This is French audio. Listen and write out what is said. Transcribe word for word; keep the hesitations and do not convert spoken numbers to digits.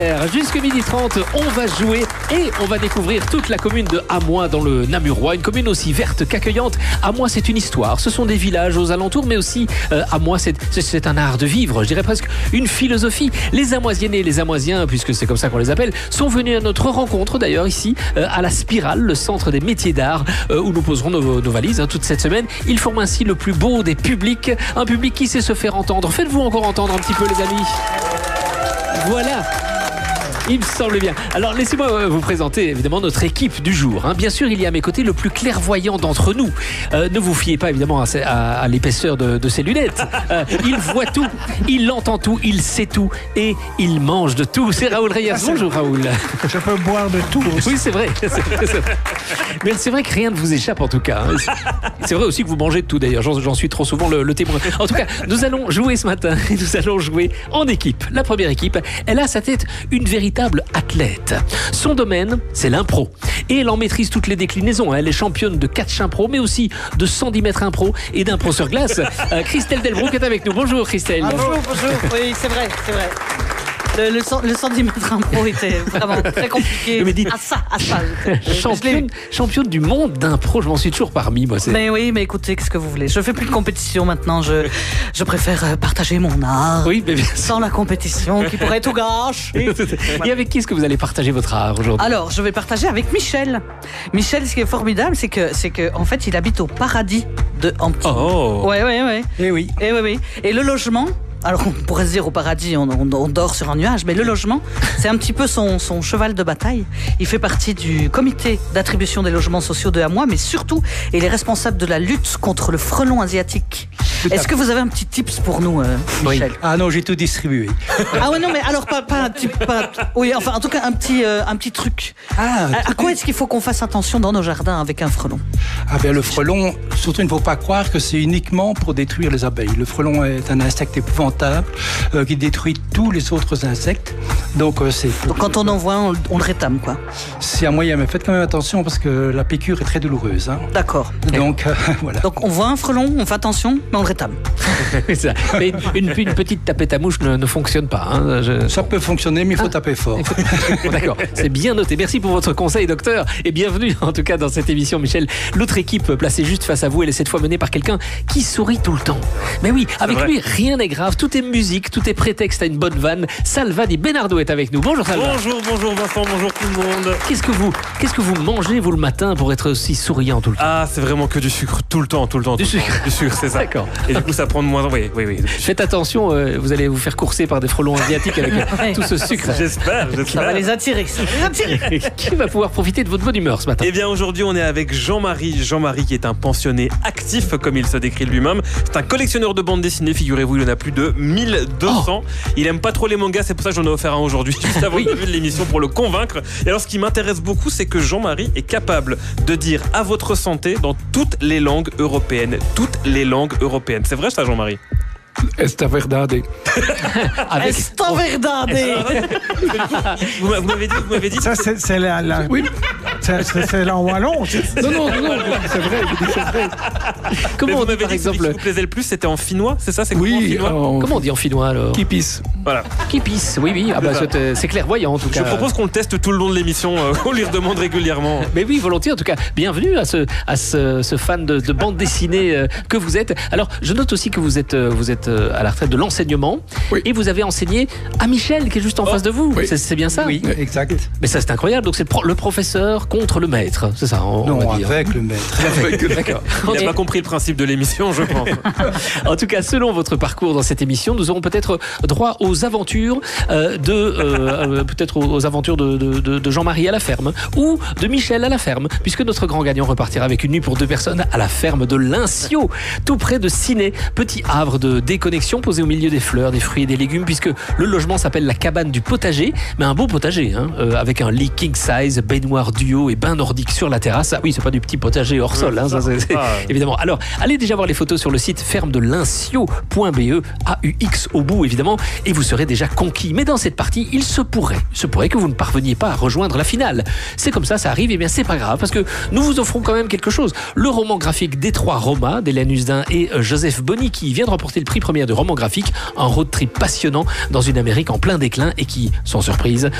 Jusqu'à midi trente, on va jouer et on va découvrir toute la commune de Amois dans le Namurois, une commune aussi verte qu'accueillante. Amois, c'est une histoire, ce sont des villages aux alentours, mais aussi euh, Amois, c'est, c'est un art de vivre, je dirais presque une philosophie. Les Amoisiennes et les Amoisiens, puisque c'est comme ça qu'on les appelle, sont venus à notre rencontre d'ailleurs ici euh, à la Spirale, le centre des métiers d'art, euh, où nous poserons nos, nos valises hein, toute cette semaine. Ils forment ainsi le plus beau des publics, un public qui sait se faire entendre. Faites-vous encore entendre un petit peu, les amis? Voilà. Il me semble bien. Alors, laissez-moi vous présenter évidemment notre équipe du jour. Hein. Bien sûr, il y a à mes côtés le plus clairvoyant d'entre nous. Euh, ne vous fiez pas évidemment à, à, à l'épaisseur de, de ses lunettes. Euh, il voit tout, il entend tout, il sait tout et il mange de tout. C'est Raoul Reyes. Bonjour Raoul. Je peux boire de tout aussi. Oui, c'est vrai. C'est vrai, c'est vrai. Mais c'est vrai que rien ne vous échappe en tout cas. C'est vrai aussi que vous mangez de tout d'ailleurs. J'en, j'en suis trop souvent le, le témoin. En tout cas, nous allons jouer ce matin et nous allons jouer en équipe. La première équipe, elle a à sa tête une véritable athlète. Son domaine, c'est l'impro. Et elle en maîtrise toutes les déclinaisons. Elle est championne de catch impro, mais aussi de cent dix mètres impro et d'impro sur glace. Euh, Christelle Delbrouck est avec nous. Bonjour Christelle. Ah, bonjour, bonjour. Oui, c'est vrai, c'est vrai. Le, le, le cent dix mètres impro était vraiment très compliqué. Mais dites, à ça, à ça. Championne, championne du monde d'impro, je m'en suis toujours parmi, moi. C'est... Mais oui, mais écoutez, qu'est-ce que vous voulez? Je fais plus de compétition maintenant. Je, je préfère partager mon art. Oui, mais bien sûr. Sans la compétition qui pourrait tout gâcher. Et avec qui est-ce que vous allez partager votre art aujourd'hui? Alors, je vais partager avec Michel. Michel, ce qui est formidable, c'est que, c'est que, en fait, il habite au paradis de Hampton. Oh. Ouais, ouais, ouais. Et oui. Et oui, oui. Et le logement. Alors, on pourrait se dire au paradis, on, on, on dort sur un nuage, mais le logement, c'est un petit peu son, son cheval de bataille. Il fait partie du comité d'attribution des logements sociaux de Amois, mais surtout, il est responsable de la lutte contre le frelon asiatique. Est-ce que vous avez un petit tips pour nous, euh, Michel? Oui. Ah non, j'ai tout distribué. Ah ouais, non, mais alors, pas, pas un type... Pas, oui, enfin, en tout cas, un petit, euh, un petit truc. Ah, à, à quoi est-ce qu'il faut qu'on fasse attention dans nos jardins avec un frelon? Ah bien, le frelon, surtout, il ne faut pas croire que c'est uniquement pour détruire les abeilles. Le frelon est un insecte épouvantable. Euh, qui détruit tous les autres insectes. Donc, euh, c'est Donc quand on en voit un, on, on le rétame, quoi. C'est un moyen, mais faites quand même attention parce que la piqûre est très douloureuse. Hein. D'accord. Donc, euh, voilà. Donc on voit un frelon, on fait attention, mais on le rétame. Ça. Mais une, une, une petite tapette à mouche ne, ne fonctionne pas. Hein. Je... Ça peut fonctionner, mais il faut ah. taper fort. Bon, d'accord, c'est bien noté. Merci pour votre conseil, docteur. Et bienvenue, en tout cas, dans cette émission, Michel. L'autre équipe placée juste face à vous, elle est cette fois menée par quelqu'un qui sourit tout le temps. Mais oui, avec lui, rien n'est grave. Tout est musique, tout est prétexte à une bonne vanne. Salva Di Bernardo est avec nous. Bonjour Salva. Bonjour, bonjour Vincent, bonjour tout le monde. Qu'est-ce que vous, qu'est-ce que vous mangez, vous, le matin pour être aussi souriant tout le temps? Ah, c'est vraiment que du sucre, tout le temps, tout le temps. Du tout sucre. Le temps. Du sucre, c'est ça. D'accord. Et du coup, ça prend de moins en moins. Oui, oui, oui. Faites attention, euh, vous allez vous faire courser par des frelons asiatiques avec ouais. tout ce sucre. J'espère, j'espère. Ça va les attirer, ça va les attirer. Qui va pouvoir profiter de votre bonne humeur ce matin? Eh bien, aujourd'hui, on est avec Jean-Marie. Jean-Marie qui est un pensionné actif, comme il se décrit lui-même. C'est un collectionneur de bandes dessinées, figurez-vous, il en a plus de mille deux cents. Oh. Il aime pas trop les mangas, c'est pour ça que j'en ai offert un aujourd'hui, juste avant le début de l'émission, pour le convaincre. Et alors, ce qui m'intéresse beaucoup, c'est que Jean-Marie est capable de dire à votre santé dans toutes les langues européennes. Toutes les langues européennes. C'est vrai ça, Jean-Marie? Esta verdade. Avec... Esta verdade. Vous m'avez dit, vous m'avez dit. Ça, c'est, c'est la, la... Oui. C'est, c'est, c'est là en wallon. Non, non, non, c'est vrai, c'est vrai. Comment on dit, par exemple, ce qui vous plaisait le plus, c'était en finnois, c'est ça? C'est oui. Comment, en en... comment on dit en finnois alors? Qui pisse. Voilà. Qui pisse, oui, oui. Ah bah, c'est, c'est clairvoyant en tout cas. Je propose qu'on le teste tout le long de l'émission, euh, on lui redemande régulièrement. Mais oui, volontiers en tout cas. Bienvenue à ce, à ce, ce fan de, de bande dessinée euh, que vous êtes. Alors, je note aussi que vous êtes, euh, vous êtes euh, à la retraite de l'enseignement. Oui. Et vous avez enseigné à Michel qui est juste en oh. face de vous. Oui. C'est, c'est bien ça? Oui, exact. Mais ça, c'est incroyable. Donc, c'est le, pro- le professeur contre le maître. C'est ça, on, non, on va dire. Avec le maître. D'accord. Il n'a pas compris le principe de l'émission, je pense. En tout cas, selon votre parcours dans cette émission, nous aurons peut-être droit aux aventures euh, de euh, peut-être aux aventures de, de, de Jean-Marie à la ferme ou de Michel à la ferme, puisque notre grand gagnant repartira avec une nuit pour deux personnes à la ferme de Linciot, tout près de Ciney, petit havre de déconnexion posé au milieu des fleurs, des fruits et des légumes, puisque le logement s'appelle la cabane du potager, mais un beau potager, hein, euh, avec un lit king size, baignoire duo et bain nordique sur la terrasse. Ah oui, c'est pas du petit potager hors sol, hein, ça, c'est, c'est, ah, évidemment. Alors, allez déjà voir les photos sur le site ferme de linciot point b e, A U X au bout évidemment, et vous vous serez déjà conquis. Mais dans cette partie, il se pourrait, il se pourrait que vous ne parveniez pas à rejoindre la finale. C'est comme ça, ça arrive, et bien c'est pas grave, parce que nous vous offrons quand même quelque chose. Le roman graphique des trois Romas, d'Hélène Husdin et Joseph Bonny, qui vient de remporter le prix premier de roman graphique, un road trip passionnant dans une Amérique en plein déclin et qui, sans surprise,